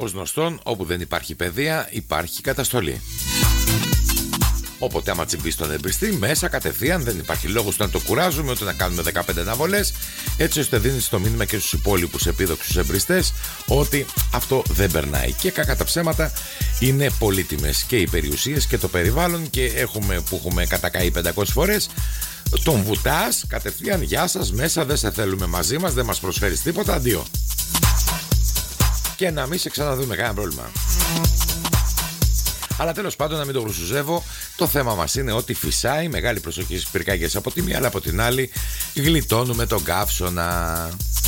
Ως γνωστόν, όπου δεν υπάρχει παιδεία, υπάρχει καταστολή. Οπότε, άμα τσιμπήσει τον εμπριστή, μέσα κατευθείαν δεν υπάρχει λόγος να το κουράζουμε, ούτε να κάνουμε 15 αναβολές, έτσι ώστε δίνει το μήνυμα και στους υπόλοιπους επίδοξους εμπριστές ότι αυτό δεν περνάει. Και κακά τα ψέματα, είναι πολύτιμες και οι περιουσίες και το περιβάλλον, και που έχουμε κατακαεί 500 φορές. Τον βουτάς κατευθείαν, γεια σας, μέσα, δεν σε θέλουμε μαζί μας, δεν μας προσφέρεις τίποτα, αντίο. Και να μην σε ξαναδούμε, κανένα πρόβλημα. Αλλά τέλος πάντων, να μην το γρουσουζεύω, το θέμα μας είναι ότι φυσάει, μεγάλη προσοχή στις πυρκάγιες από τη μία, αλλά από την άλλη γλιτώνουμε τον καύσωνα.